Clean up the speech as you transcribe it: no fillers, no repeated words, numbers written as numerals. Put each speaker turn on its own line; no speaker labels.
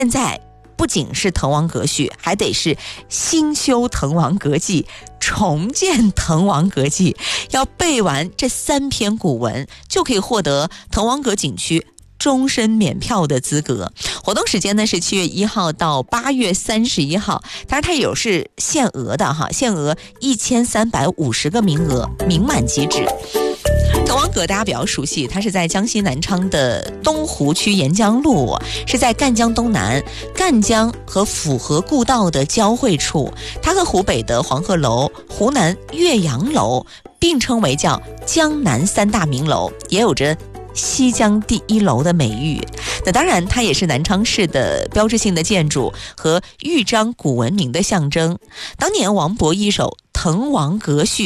现在不仅是滕王阁序，还得是新修滕王阁记，重建滕王阁记。要背完这3篇古文，就可以获得滕王阁景区终身免票的资格。活动时间呢是7月1号到8月31号，当然它也有是限额的哈，限额1350个名额，名满即止。滕王阁大家比较熟悉，它是在江西南昌的东湖区沿江路，是在赣江东南，赣江和府河故道的交汇处。它和湖北的黄鹤楼、湖南岳阳楼并称为叫江南3大名楼，也有着西江第1楼的美誉。那当然它也是南昌市的标志性的建筑和豫章古文明的象征。当年王勃一首《滕王阁序》